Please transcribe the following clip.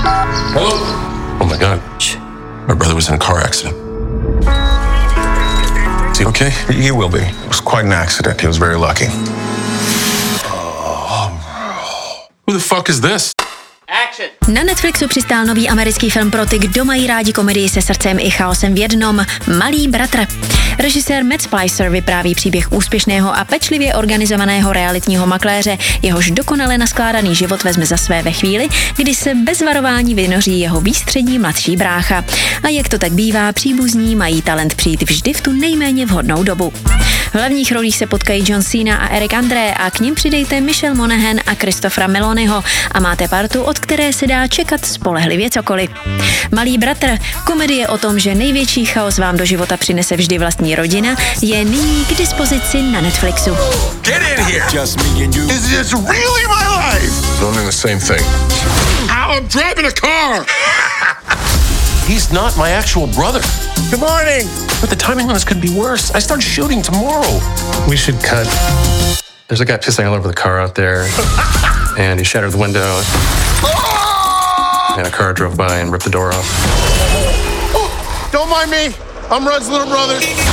Hello? Oh my God. My brother was in a car accident. Is he okay? He will be. It was quite an accident. He was very lucky. Who the fuck is this? Na Netflixu přistál nový americký film pro ty, kdo mají rádi komedii se srdcem i chaosem v jednom, Malý bratr. Režisér Matt Spicer vypráví příběh úspěšného a pečlivě organizovaného realitního makléře, jehož dokonale naskládaný život vezme za své ve chvíli, kdy se bez varování vynoří jeho výstřední mladší brácha. A jak to tak bývá, příbuzní mají talent přijít vždy v tu nejméně vhodnou dobu. V hlavních rolích se potkají John Cena a Eric Andre a k nim přidejte Michelle Monaghan a Christophera Meloniho a máte partu, od které se dá čekat spolehlivě cokoliv. Malý bratr, komedie o tom, že největší chaos vám do života přinese vždy vlastní rodina, je nyní k dispozici na Netflixu. Get in here! Just me and you. Is this really my life? Doing the same thing. How I'm driving a car! He's not my actual brother. Good morning! But the timing on this could be worse. I start shooting tomorrow. We should cut. There's a guy pissing all over the car out there, and he shattered the window. And a car drove by and ripped the door off. Don't mind me. I'm Rudd's little brother.